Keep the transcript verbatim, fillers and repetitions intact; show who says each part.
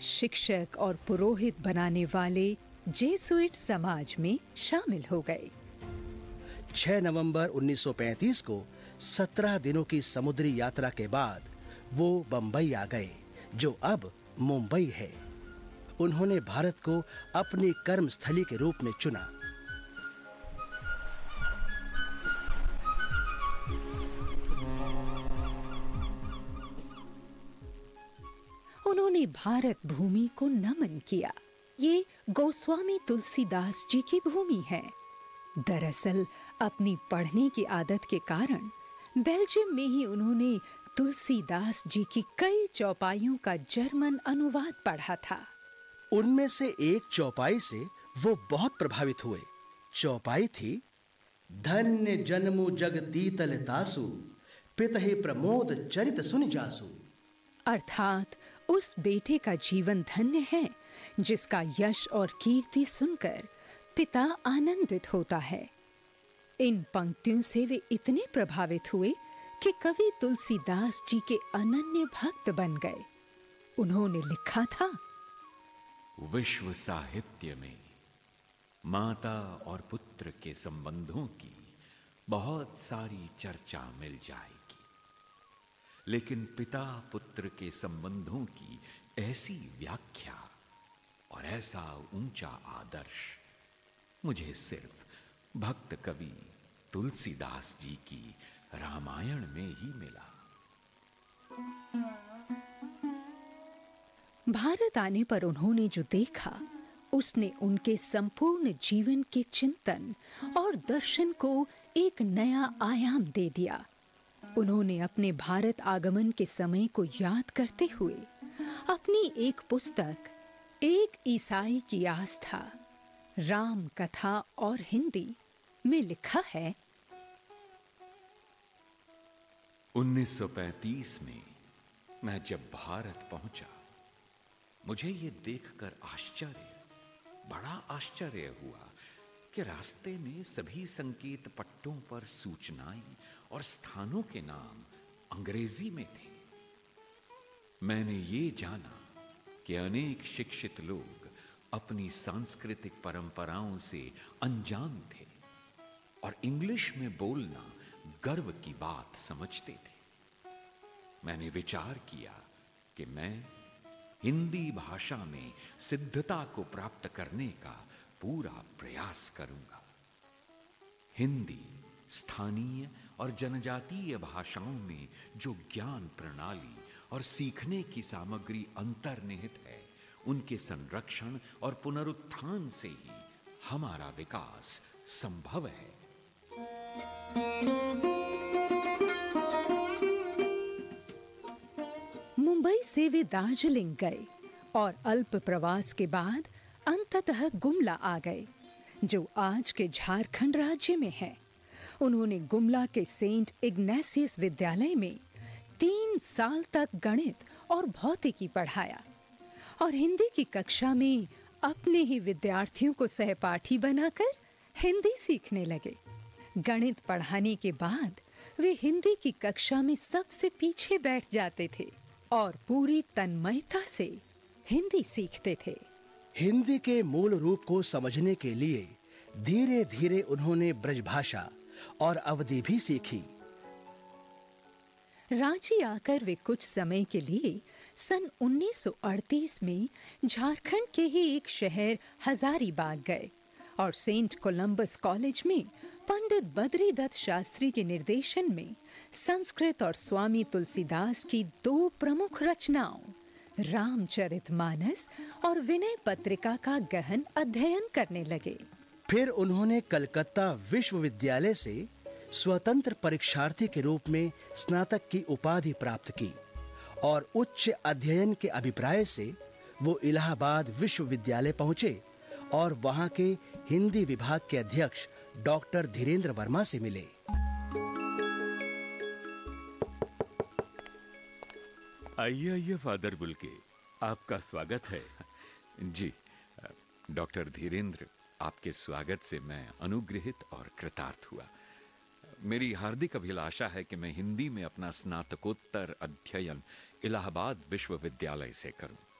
Speaker 1: शिक्षक और पुरोहित बनाने वाले जेसुइट समाज में शामिल हो गए।
Speaker 2: छह नवंबर उन्नीस सौ पैंतीस को सत्रह दिनों की समुद्री यात्रा के बाद वो बंबई आ गए, जो अब मुंबई है। उन्होंने भारत को अपनी कर्मस्थली के रूप में चुना।
Speaker 1: उन्होंने भारत भूमि को नमन किया। ये गोस्वामी तुलसीदास जी की भूमि है। दरअसल अपनी पढ़ने की आदत के कारण बेल्जियम में ही उन्होंने तुलसीदास जी की कई चौपाइयों का जर्मन अनुवाद पढ़ा था।
Speaker 2: उनमें से एक चौपाई से वो बहुत प्रभावित हुए। चौपाई थी, धन्य जन्मु जग तीतल तासु, पितहि प्रमोद चरित सुनि जासु।
Speaker 1: अर्थात उस बेटे का जीवन धन्य है जिसका यश और कीर्ति सुनकर पिता आनंदित होता है। इन पंक्तियों से वे इतने प्रभावित हुए कि कवि तुलसीदास जी के अनन्य भक्त बन गए। उन्होंने लिखा था,
Speaker 3: विश्व साहित्य में माता और पुत्र के संबंधों की बहुत सारी चर्चा मिल जाएगी, लेकिन पिता पुत्र के संबंधों की ऐसी व्याख्या और ऐसा ऊंचा आदर्श मुझे सिर्फ भक्त कवि तुलसीदास जी की रामायण में ही मिला।
Speaker 1: भारत आने पर उन्होंने जो देखा, उसने उनके संपूर्ण जीवन के चिंतन और दर्शन को एक नया आयाम दे दिया। उन्होंने अपने भारत आगमन के समय को याद करते हुए अपनी एक पुस्तक एक ईसाई की आस्था, राम कथा और हिंदी में लिखा है,
Speaker 3: उन्नीस सौ पैंतीस में मैं जब भारत पहुंचा, मुझे ये देखकर आश्चर्य, बड़ा आश्चर्य हुआ कि रास्ते में सभी संकेत पट्टों पर सूचनाएं और स्थानों के नाम अंग्रेजी में थे। मैंने ये जाना कि अनेक शिक्षित लोग अपनी सांस्कृतिक परंपराओं से अनजान थे और इंग्लिश में बोलना गर्व की बात समझते थे। मैंने विचार किया कि मैं हिंदी भाषा में सिद्धता को प्राप्त करने का पूरा प्रयास करूंगा। हिंदी स्थानीय और जनजातीय भाषाओं में जो ज्ञान प्रणाली और सीखने की सामग्री अंतर्निहित है, उनके संरक्षण और पुनरुत्थान से ही हमारा विकास संभव है।
Speaker 1: मुंबई से वे दार्जिलिंग गए और अल्प प्रवास के बाद अंततः गुमला आ गए, जो आज के झारखंड राज्य में है। उन्होंने गुमला के सेंट इग्नासियस विद्यालय में तीन साल तक गणित और भौतिकी पढ़ाया और हिंदी की कक्षा में अपने ही विद्यार्थियों को सहपाठी बनाकर हिंदी सीखने लगे। गणित पढ़ाने के बाद वे हिंदी की कक्षा में सबसे पीछे बैठ जाते थे और पूरी तन्मयता से हिंदी सीखते थे।
Speaker 2: हिंदी के मूल रूप को समझने के लिए धीरे धीरे उन्होंने ब्रजभाषा और अवधी भी सीखी।
Speaker 1: रांची आकर वे कुछ समय के लिए सन उन्नीस सौ अड़तीस में झारखंड के ही एक शहर हजारीबाग गए और सेंट कोलंबस कॉलेज में पंडित बद्रीदत्त शास्त्री के निर्देशन में संस्कृत और स्वामी तुलसीदास की दो प्रमुख रचनाओं रामचरितमानस और विनय पत्रिका का गहन अध्ययन करने लगे।
Speaker 2: फिर उन्होंने कलकत्ता विश्वविद्यालय से स्वतंत्र परीक्षार्थी के रूप में स्नातक की उपाधि प्राप्त की और उच्च अध्ययन के अभिप्राय से वो इलाहाबाद विश्वविद्यालय पहुंचे और वहां के हिंदी विभाग के अध्यक्ष डॉक्टर धीरेन्द्र वर्मा से मिले।
Speaker 4: आइए आइए फादर बुल्के, आपका स्वागत है।
Speaker 3: जी डॉक्टर धीरेन्द्र, आपके स्वागत से मैं अनुग्रहित और कृतार्थ हुआ। मेरी हार्दिक अभिलाषा है कि मैं हिंदी में अपना स्नातकोत्तर अध्ययन इलाहाबाद विश्वविद्यालय से करूं।